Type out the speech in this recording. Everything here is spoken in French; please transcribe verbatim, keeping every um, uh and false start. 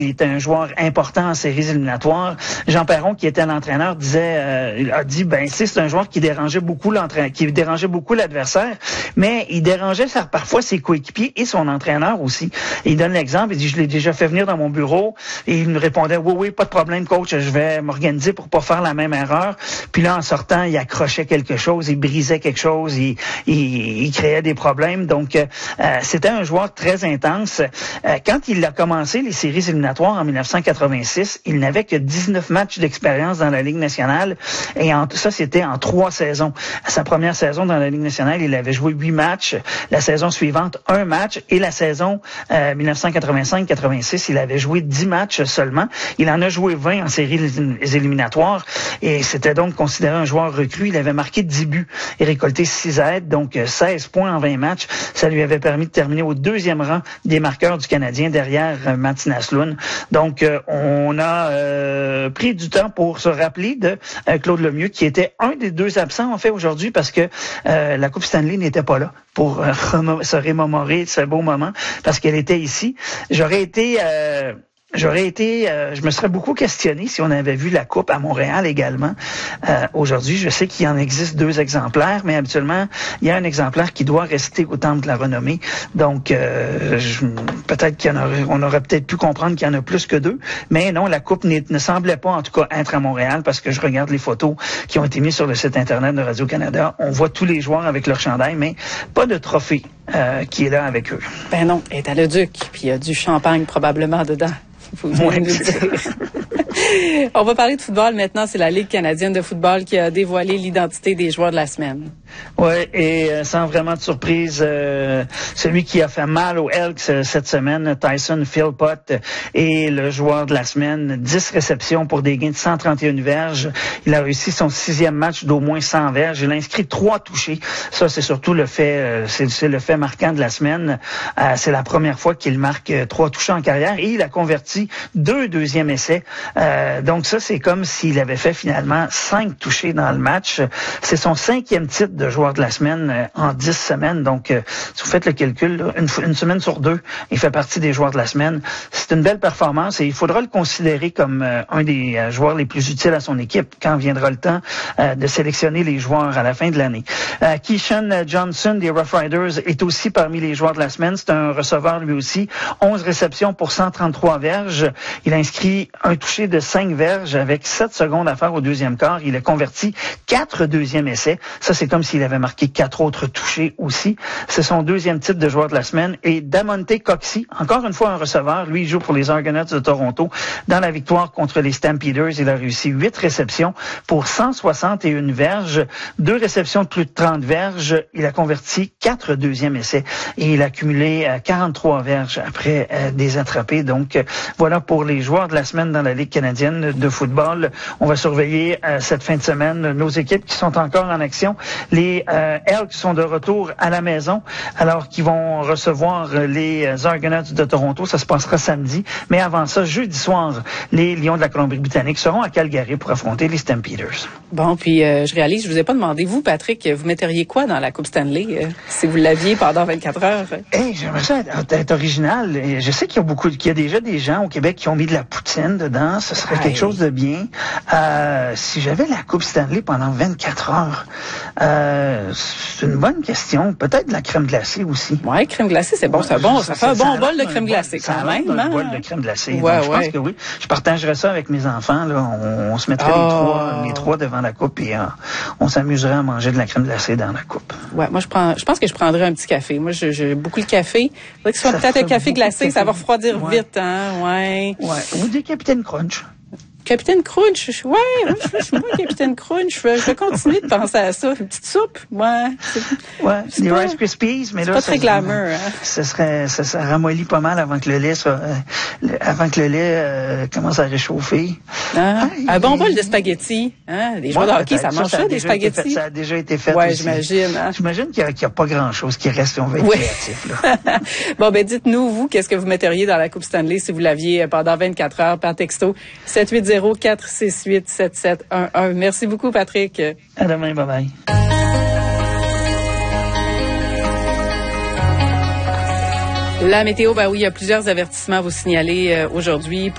Il était un joueur important en séries éliminatoires. Jean Perron, qui était l'entraîneur, disait, euh, a dit, ben, c'est un joueur qui dérangeait beaucoup l'entraîneur, qui dérangeait beaucoup l'adversaire, mais il dérangeait ça, parfois ses coéquipiers et son entraîneur aussi. Et il donne l'exemple, il dit, je l'ai déjà fait venir dans mon bureau, et il me répondait, oui, oui, pas de problème, coach, je vais m'organiser pour pas faire la même erreur. Puis là, en sortant, il accrochait quelque chose, il brisait quelque chose, il, il, il créait des problèmes. Donc, euh, c'était un joueur très intense. Euh, quand il a commencé les séries éliminatoires, en dix-neuf cent quatre-vingt-six, il n'avait que dix-neuf matchs d'expérience dans la Ligue nationale et en, ça, c'était en trois saisons. À sa première saison dans la Ligue nationale, il avait joué huit matchs. La saison suivante, un match. Et la saison euh, dix-neuf cent quatre-vingt-cinq quatre-vingt-six, il avait joué dix matchs seulement. Il en a joué vingt en séries éliminatoires et c'était donc considéré un joueur recru. Il avait marqué dix buts et récolté six aides, donc seize points en vingt matchs. Ça lui avait permis de terminer au deuxième rang des marqueurs du Canadien derrière euh, Martin Sloan. Donc, euh, on a euh, pris du temps pour se rappeler de euh, Claude Lemieux, qui était un des deux absents, en fait, aujourd'hui, parce que euh, la Coupe Stanley n'était pas là pour euh, se remémorer ce beau moment, parce qu'elle était ici. J'aurais été... Euh, J'aurais été, euh, je me serais beaucoup questionné si on avait vu la coupe à Montréal également. Euh, aujourd'hui, je sais qu'il en existe deux exemplaires, mais habituellement, il y a un exemplaire qui doit rester au Temple de la Renommée. Donc, euh, peut-être qu'il y en aurait, on aurait peut-être pu comprendre qu'il y en a plus que deux, mais non, la coupe ne semblait pas, en tout cas, être à Montréal, parce que je regarde les photos qui ont été mises sur le site internet de Radio-Canada. On voit tous les joueurs avec leur chandail, mais pas de trophée euh, qui est là avec eux. Ben non, elle est à le Duc, puis il y a du champagne probablement dedans. Vous venez de le dire. On va parler de football maintenant. C'est la Ligue canadienne de football qui a dévoilé l'identité des joueurs de la semaine. Oui, et euh, sans vraiment de surprise, euh, celui qui a fait mal aux Elks euh, cette semaine, Tyson Philpott, est le joueur de la semaine. dix réceptions pour des gains de cent trente et un verges. Il a réussi son sixième match d'au moins cent verges. Il a inscrit trois touchés. Ça, c'est surtout le fait, euh, c'est le fait marquant de la semaine. Euh, c'est la première fois qu'il marque euh, trois touchés en carrière et il a converti deux deuxièmes essais. Euh, donc ça, c'est comme s'il avait fait finalement cinq touchés dans le match. C'est son cinquième titre de joueur de la semaine euh, en dix semaines. Donc, euh, si vous faites le calcul, là, une, une semaine sur deux, il fait partie des joueurs de la semaine. C'est une belle performance et il faudra le considérer comme euh, un des euh, joueurs les plus utiles à son équipe quand viendra le temps euh, de sélectionner les joueurs à la fin de l'année. Euh, Keyshawn Johnson des Rough Riders est aussi parmi les joueurs de la semaine. C'est un receveur lui aussi. onze réceptions pour cent trente-trois verges. Il a inscrit un touché de cinq verges avec sept secondes à faire au deuxième quart. Il a converti quatre deuxièmes essais. Ça, c'est comme s'il avait marqué quatre autres touchés aussi. C'est son deuxième titre de joueur de la semaine. Et Damonte Coxie, encore une fois un receveur. Lui, il joue pour les Argonauts de Toronto. Dans la victoire contre les Stampeders, il a réussi huit réceptions pour cent soixante et une verges. Deux réceptions de plus de trente verges. Il a converti quatre deuxièmes essais. Et il a cumulé euh, quarante-trois verges après euh, des attrapés. Donc, euh, voilà pour les joueurs de la semaine dans la Ligue canadienne de football. On va surveiller euh, cette fin de semaine nos équipes qui sont encore en action. Les euh, Elks sont de retour à la maison, alors qu'ils vont recevoir les Argonauts de Toronto. Ça se passera samedi. Mais avant ça, jeudi soir, les Lions de la Colombie-Britannique seront à Calgary pour affronter les Stampeders. Bon, puis euh, je réalise, je vous ai pas demandé, vous, Patrick, vous metteriez quoi dans la Coupe Stanley, euh, si vous l'aviez pendant vingt-quatre heures? Hey, j'aimerais ça être, être original. Et je sais qu'il y a beaucoup, qu'il y a déjà des gens au Québec qui ont mis de la poutine dedans. Ce serait Aïe. quelque chose de bien. Euh, si j'avais la Coupe Stanley pendant vingt-quatre heures, euh, c'est une bonne question. Peut-être de la crème glacée aussi. Ouais, crème glacée, c'est bon, ouais, c'est bon. Ça, ça fait un bon bol de crème glacée quand même. Un hein? bol de crème glacée. Ouais, Donc, je ouais. pense que oui. Je partagerais ça avec mes enfants. Là. On, on se mettrait oh. les trois, les trois devant la coupe et euh, on s'amuserait à manger de la crème glacée dans la coupe. Ouais, moi je prends, je pense que je prendrais un petit café. Moi, j'ai beaucoup le café. Il faudrait que ce soit peut-être un café glacé, café. Ça va refroidir ouais. vite, hein. Ouais. Ouais. Ou des Capitaine Crunch. Capitaine Crunch, ouais, moi, je suis moi, Capitaine Crunch. Je vais, je vais continuer de penser à ça. Une petite soupe, ouais. Ouais, des pas, Rice Krispies, mais là, pas très glamour. Hein. Ce serait, ça, ça ramollit pas mal avant que le lait soit, euh, le, avant que le lait euh, commence à réchauffer. Ah, ah, un bon bol de spaghettis, hein. Les joueurs ouais, de hockey, ça mange ça, ça des spaghettis. Fait, ça a déjà été fait. Ouais, aussi. j'imagine. Hein. J'imagine qu'il n'y a, a pas grand-chose qui reste. On va être ouais. créatif, là. Bon, ben dites-nous vous, qu'est-ce que vous metteriez dans la Coupe Stanley si vous l'aviez pendant vingt-quatre heures par texto sept huit zéro quatre six huit sept sept un un. Merci beaucoup, Patrick. À demain, bye-bye. La météo, ben oui, il y a plusieurs avertissements à vous signaler euh, aujourd'hui.